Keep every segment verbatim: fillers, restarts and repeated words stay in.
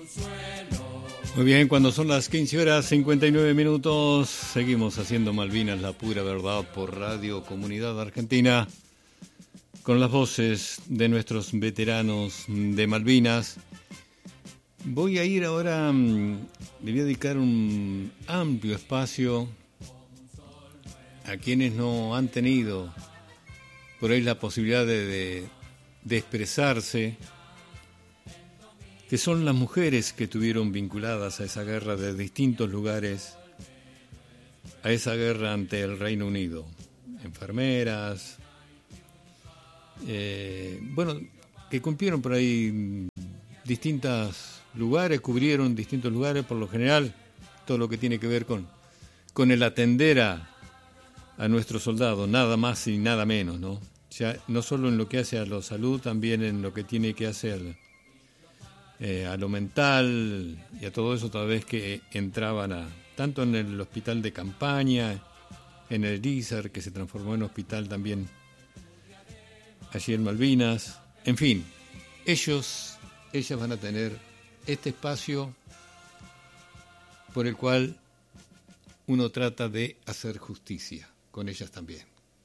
Muy bien, cuando son las quince horas cincuenta y nueve minutos, seguimos haciendo Malvinas, la pura verdad, por Radio Comunidad Argentina, con las voces de nuestros veteranos de Malvinas. Voy a ir ahora, le voy a dedicar un amplio espacio a quienes no han tenido por ahí la posibilidad de, de, de expresarse, que son las mujeres que estuvieron vinculadas a esa guerra de distintos lugares, a esa guerra ante el Reino Unido. Enfermeras, eh, bueno, que cumplieron por ahí distintos lugares, cubrieron distintos lugares, por lo general, todo lo que tiene que ver con, con el atender a, a nuestros soldados, nada más y nada menos, ¿no? O sea, no solo en lo que hace a la salud, también en lo que tiene que hacer Eh, a lo mental y a todo eso, tal vez que entraban a, tanto en el hospital de campaña, en el Irizar, que se transformó en hospital también allí en Malvinas. En fin, ellos, ellas van a tener este espacio por el cual uno trata de hacer justicia con ellas también.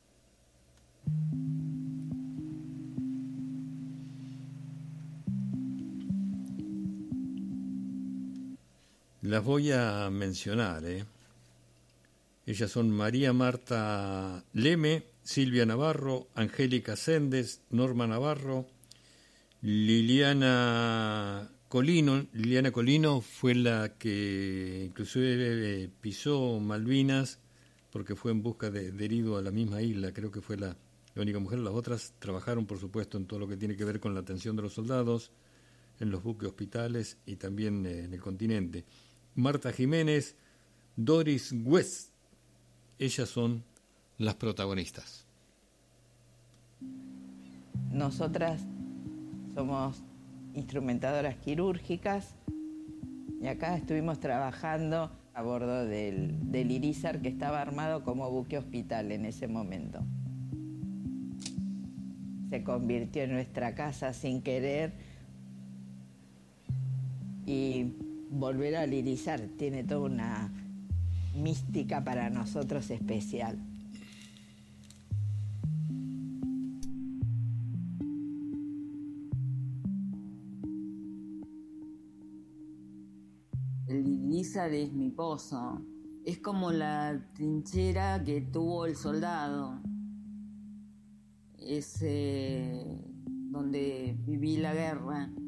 Las voy a mencionar, ¿eh? Ellas son María Marta Leme, Silvia Navarro, Angélica Séndez, Norma Navarro, Liliana Colino. Liliana Colino fue la que inclusive pisó Malvinas porque fue en busca de, de herido a la misma isla. Creo que fue la, la única mujer. Las otras trabajaron, por supuesto, en todo lo que tiene que ver con la atención de los soldados, en los buques hospitales y también en el continente. Marta Jiménez, Doris West, ellas son las protagonistas. Nosotras somos instrumentadoras quirúrgicas y acá estuvimos trabajando a bordo del, del Irizar, que estaba armado como buque hospital en ese momento. Se convirtió en nuestra casa sin querer y volver al Irizar tiene toda una mística para nosotros especial. El Irizar es mi pozo, es como la trinchera que tuvo el soldado, es eh, donde viví la guerra.